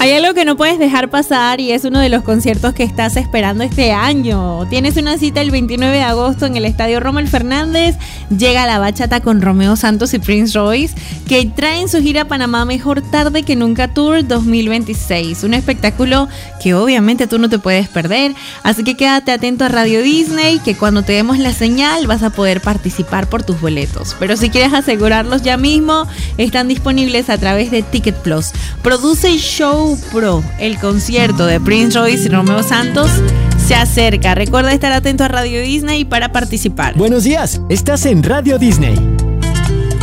Hay algo que no puedes dejar pasar y es uno de los conciertos que estás esperando este año. Tienes una cita el 29 de agosto en el Estadio Rommel Fernández. Llega la bachata con Romeo Santos y Prince Royce, que traen su gira Panamá Mejor Tarde que Nunca Tour 2026. Un espectáculo que obviamente tú no te puedes perder. Así que quédate atento a Radio Disney, que cuando te demos la señal vas a poder participar por tus boletos. Pero si quieres asegurarlos ya mismo, están disponibles a través de Ticket Plus. Produce Show Pro, el concierto de Prince Royce y Romeo Santos se acerca. Recuerda estar atento a Radio Disney para participar. Buenos días, estás en Radio Disney.